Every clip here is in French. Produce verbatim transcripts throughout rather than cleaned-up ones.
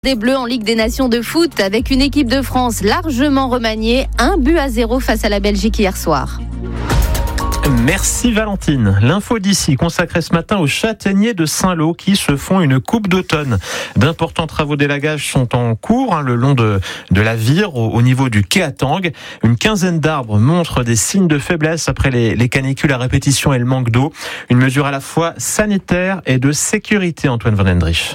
Des Bleus en Ligue des Nations de foot avec une équipe de France largement remaniée, un but à zéro face à la Belgique hier soir. Merci Valentine. L'info d'ici consacrée ce matin aux châtaigniers de Saint-Lô qui se font une coupe d'automne. D'importants travaux d'élagage sont en cours hein, le long de, de la Vire au, au niveau du quai à Tang. Une quinzaine d'arbres montrent des signes de faiblesse après les, les canicules à répétition et le manque d'eau. Une mesure à la fois sanitaire et de sécurité, Antoine Van Hendrich.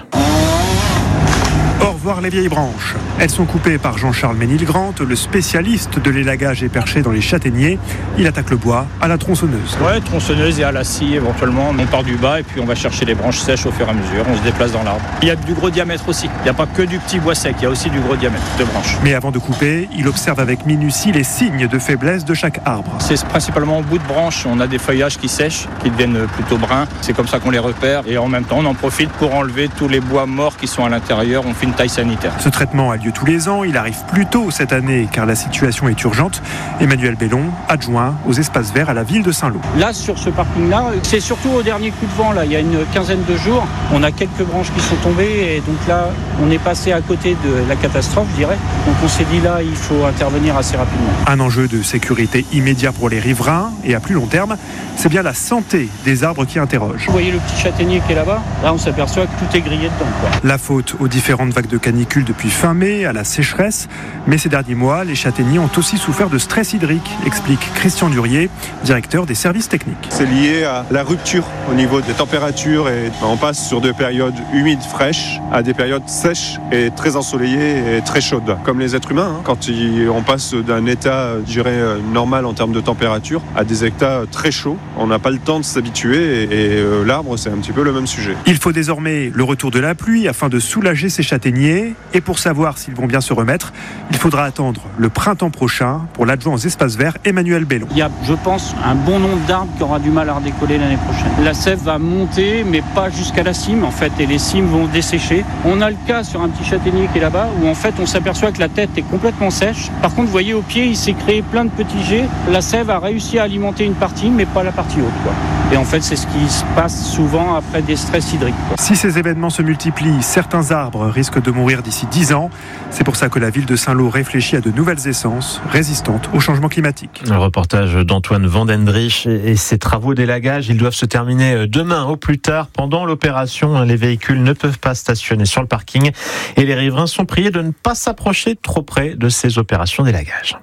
Au revoir les vieilles branches. Elles sont coupées par Jean-Charles Ménilgrand, le spécialiste de l'élagage et perché dans les châtaigniers. Il attaque le bois à la tronçonneuse. Ouais, tronçonneuse et à la scie éventuellement. On part du bas et puis on va chercher les branches sèches au fur et à mesure. On se déplace dans l'arbre. Il y a du gros diamètre aussi. Il n'y a pas que du petit bois sec, il y a aussi du gros diamètre de branches. Mais avant de couper, il observe avec minutie les signes de faiblesse de chaque arbre. C'est principalement au bout de branches. On a des feuillages qui sèchent, qui deviennent plutôt bruns. C'est comme ça qu'on les repère. Et en même temps, on en profite pour enlever tous les bois morts qui sont à l'intérieur. On fait une taille sanitaire. Ce traitement a lieu tous les ans. Il arrive plus tôt cette année car la situation est urgente. Emmanuel Bellon, adjoint aux espaces verts à la ville de Saint-Lô. Là, sur ce parking-là, c'est surtout au dernier coup de vent. Là, il y a une quinzaine de jours, on a quelques branches qui sont tombées et donc là, on est passé à côté de la catastrophe, je dirais. Donc on s'est dit là, il faut intervenir assez rapidement. Un enjeu de sécurité immédiat pour les riverains et à plus long terme, c'est bien la santé des arbres qui interroge. Vous voyez le petit châtaignier qui est là-bas ? Là, on s'aperçoit que tout est grillé dedans, quoi. La faute aux différentes vagues de canicule depuis fin mai, à la sécheresse. Mais ces derniers mois, les châtaigniers ont aussi souffert de stress hydrique, explique Christian Durier, directeur des services techniques. C'est lié à la rupture au niveau des températures et on passe sur des périodes humides, fraîches, à des périodes sèches et très ensoleillées et très chaudes. Comme les êtres humains, hein, quand on passe d'un état, je dirais, normal en termes de température à des états très chauds, on n'a pas le temps de s'habituer et, et euh, l'arbre, c'est un petit peu le même sujet. Il faut désormais le retour de la pluie afin de soulager ces châtaigniers. Et pour savoir s'ils vont bien se remettre, il faudra attendre le printemps prochain pour l'adjoint aux espaces verts Emmanuel Bellon. Il y a, je pense, un bon nombre d'arbres qui aura du mal à redécoller l'année prochaine. La sève va monter, mais pas jusqu'à la cime, en fait, et les cimes vont dessécher. On a le cas sur un petit châtaignier qui est là-bas, où en fait, on s'aperçoit que la tête est complètement sèche. Par contre, vous voyez, au pied, il s'est créé plein de petits jets. La sève a réussi à alimenter une partie, mais pas la partie haute, quoi. Et en fait, c'est ce qui se passe souvent après des stress hydriques, quoi. Si ces événements se multiplient, certains arbres risquent de mourir d'ici dix ans. C'est pour ça que la ville de Saint-Lô réfléchit à de nouvelles essences résistantes au changement climatique. Le reportage d'Antoine Van Hendrich et ses travaux d'élagage, ils doivent se terminer demain au plus tard. Pendant l'opération, les véhicules ne peuvent pas stationner sur le parking et les riverains sont priés de ne pas s'approcher trop près de ces opérations d'élagage.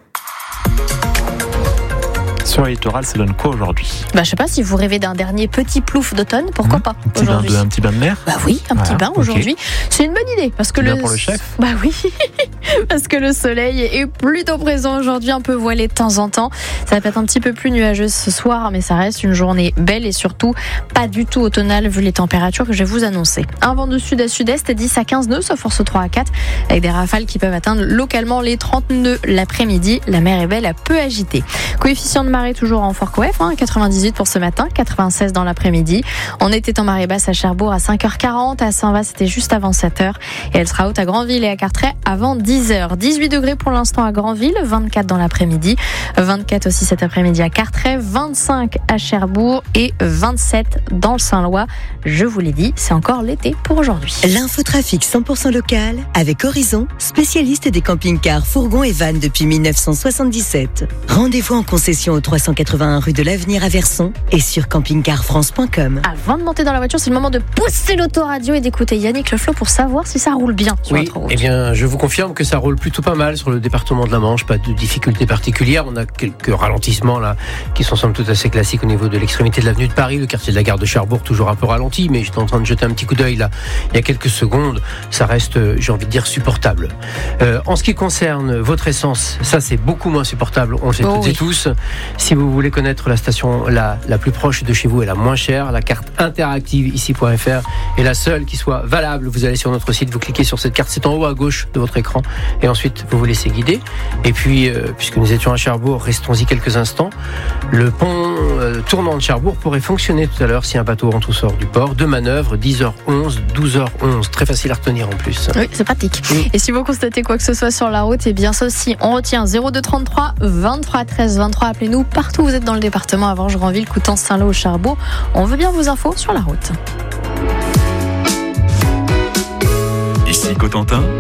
Sur le littoral, ça donne quoi aujourd'hui ? Bah, je sais pas, si vous rêvez d'un dernier petit plouf d'automne, pourquoi mmh, pas un petit, bain de, un petit bain de mer ? Bah oui, un voilà, petit bain aujourd'hui. Okay. C'est une bonne idée parce que c'est le bien pour le chef. Bah oui, parce que le soleil est plutôt présent aujourd'hui, un peu voilé de temps en temps. Ça va être un petit peu plus nuageux ce soir, mais ça reste une journée belle et surtout pas du tout automnale vu les températures que je vais vous annoncer. Un vent de sud à sud-est, dix à quinze nœuds, sauf force trois à quatre, avec des rafales qui peuvent atteindre localement les trente nœuds l'après-midi. La mer est belle, peu agitée. Coefficient de marée toujours en fort coef, hein, quatre-vingt-dix-huit pour ce matin, quatre-vingt-seize dans l'après-midi. On était en marée basse à Cherbourg à cinq heures quarante, à Saint-Va c'était juste avant sept heures et elle sera haute à Granville et à Carteret avant dix heures. dix-huit degrés pour l'instant à Granville, vingt-quatre dans l'après-midi, vingt-quatre aussi cet après-midi à Carteret, vingt-cinq à Cherbourg et vingt-sept dans le Saint-Lois. Je vous l'ai dit, c'est encore l'été pour aujourd'hui. L'infotrafic cent pour cent local avec Horizon, spécialiste des camping-cars, fourgons et vannes depuis mille neuf cent soixante-dix-sept. Rendez-vous en concession au trois cent quatre-vingt-un rue de l'Avenir à Verson et sur camping car france point com. Avant de monter dans la voiture, c'est le moment de pousser l'autoradio et d'écouter Yannick Le Flot pour savoir si ça roule bien sur oui, notre route. Eh bien, je vous confirme que ça roule plutôt pas mal sur le département de la Manche, pas de difficultés particulières. On a quelques ralentissements là qui sont somme toute assez classiques au niveau de l'extrémité de l'avenue de Paris, le quartier de la gare de Cherbourg toujours un peu ralenti, mais j'étais en train de jeter un petit coup d'œil là il y a quelques secondes. Ça reste, j'ai envie de dire, supportable. Euh, en ce qui concerne votre essence, ça c'est beaucoup moins supportable. On le sait oh toutes oui. et tous. Si vous voulez connaître la station la, la plus proche de chez vous et la moins chère, la carte interactive ici point f r est la seule qui soit valable. Vous allez sur notre site, vous cliquez sur cette carte, c'est en haut à gauche de votre écran et ensuite vous vous laissez guider. Et puis, euh, puisque nous étions à Cherbourg, restons-y quelques instants. Le pont euh, tournant de Cherbourg pourrait fonctionner tout à l'heure si un bateau rentre ou sort du port. Deux manœuvres, dix heures onze, douze heures onze. Très facile à retenir en plus. Oui, c'est pratique. Oui. Et si vous constatez quoi que ce soit sur la route, eh bien ça aussi, on retient zéro deux trente-trois vingt-trois treize vingt-trois. Appelez-nous partout où vous êtes dans le département, à Vange, Granville, Coutances, Saint-Lô, Cherbourg. On veut bien vos infos sur la route. Ici Cotentin,